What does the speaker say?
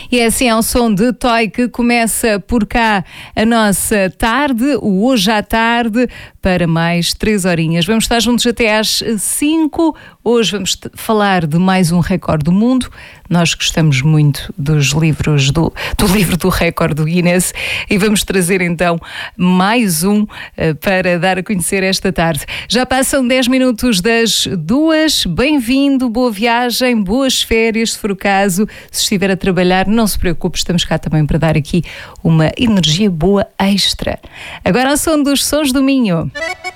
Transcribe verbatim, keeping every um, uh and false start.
E é assim, ao som de Toy que começa por cá a nossa tarde, o Hoje à Tarde, para mais três horinhas. Vamos estar juntos até às cinco. Hoje vamos falar de mais um recorde do mundo. Nós gostamos muito dos livros, do, do livro do recorde do Guinness, e vamos trazer então mais um uh, para dar a conhecer esta tarde. Já passam dez minutos das duas. Bem-vindo, boa viagem, boas férias, se for o caso. Se estiver a trabalhar, não se preocupe, estamos cá também para dar aqui uma energia boa extra. Agora ao som dos Sons do Minho.